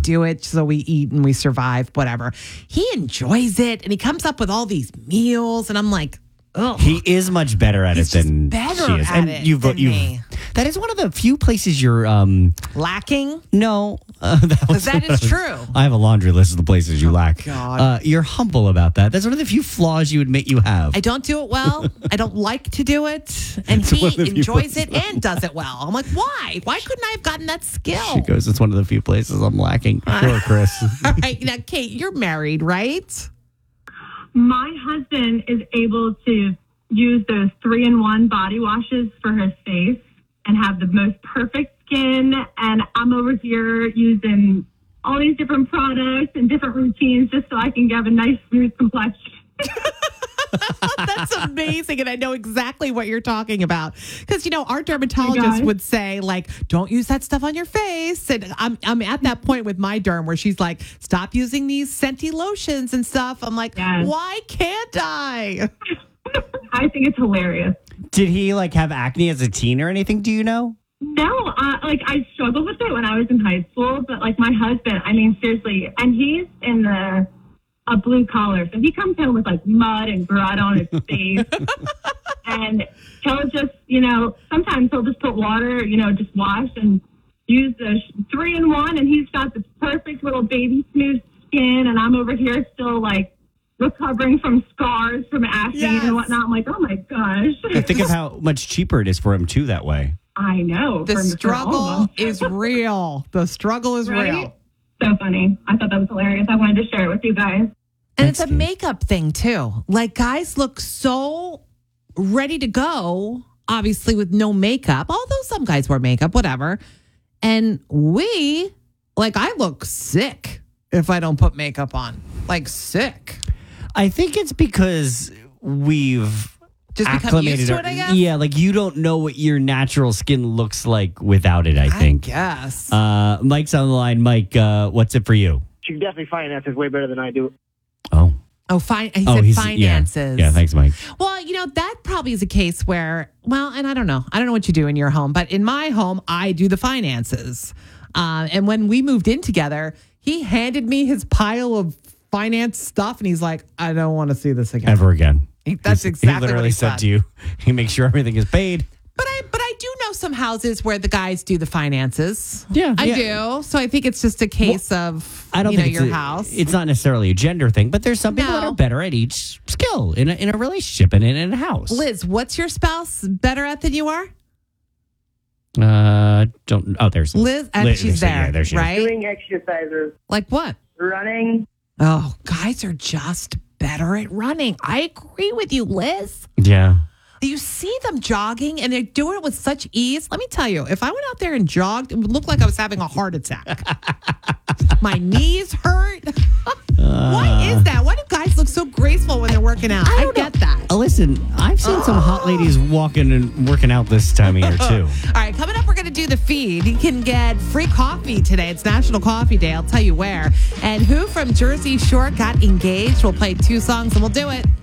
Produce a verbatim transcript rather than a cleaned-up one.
do it so we eat and we survive, whatever. He enjoys it and he comes up with all these meals. And I'm like, ugh. He is much better at He's it than better she is. at and it you've, than you've, me. That is one of the few places you're... Um, Lacking? no. Uh, that was, that is true. I have a laundry list of the places you Oh, lack. God. Uh, you're humble about that. That's one of the few flaws you admit you have. I don't do it well. I don't like to do it. And It's one of he the few enjoys places. it and does it well. I'm like, why? Why couldn't I have gotten that skill? She goes, it's one of the few places I'm lacking. Sure, Chris. All right. Now, Kate, you're married, right? My husband is able to use those three-in-one body washes for his face and have the most perfect skin. And I'm over here using all these different products and different routines just so I can have a nice, smooth complexion. That's amazing. And I know exactly what you're talking about. Because, you know, our dermatologist guys. would say, like, don't use that stuff on your face. And I'm I'm at that point with my derm where she's like, stop using these scenty lotions and stuff. I'm like, Yes. why can't I? I think it's hilarious. Did he like have acne as a teen or anything? Do you know? No, uh, like I struggled with it when I was in high school, but like my husband, I mean, seriously, and he's in the a blue collar, so he comes home with like mud and grud on his face, and he'll just, you know, sometimes he'll just put water, you know, just wash and use the sh- three in one, and he's got the perfect little baby smooth skin, and I'm over here still like recovering from scars from acne Yes. and whatnot. I'm like, oh my gosh, I think of how much cheaper it is for him too that way. I know The for- for all of struggle us. is real. The struggle is Right? real. So funny. I thought that was hilarious. I wanted to share it with you guys. And Thanks, it's a Kate. makeup thing too. Like guys look so ready to go, obviously with no makeup, although some guys wear makeup, whatever. And we, like I look sick if I don't put makeup on. Like sick. I think it's because we've Just become acclimated used to our- it, I guess? Yeah, like you don't know what your natural skin looks like without it, I think. I guess. Uh, Mike's on the line. Mike, uh, what's it for you? She definitely finances way better than I do. Oh. oh, fine. He oh, said he's- finances. Yeah. yeah, thanks, Mike. Well, you know, that probably is a case where, well, and I don't know. I don't know what you do in your home, but in my home, I do the finances. Uh, and when we moved in together, he handed me his pile of finance stuff, and he's like, I don't want to see this again. Ever again. He- That's He's- exactly He literally what he said said. to you, he makes sure everything is paid. But I, but I do know some houses where the guys do the finances. Yeah, I yeah. do. So I think it's just a case of, I don't you know, think your it's a- house. It's not necessarily a gender thing, but there's some people that No. are better at each skill in a, in a relationship and in, in a house. Liz, what's your spouse better at than you are? Uh, don't. Oh, there's Liz, and Liz, she's there she- there, yeah, there she is. right? Doing exercises, Like what? running. Oh, guys are just better at running. I agree with you, Liz. Yeah. You see them jogging and they're doing it with such ease. Let me tell you, if I went out there and jogged, it would look like I was having a heart attack. My knees hurt. Why is that? Why do guys look so graceful when they're working out? I, get that. Uh, listen, I've seen some hot ladies walking and working out this time of year too. All right, coming up, we're going to do the feed. You can get free coffee today. It's National Coffee Day. I'll tell you where. And who from Jersey Shore got engaged? We'll play two songs and we'll do it.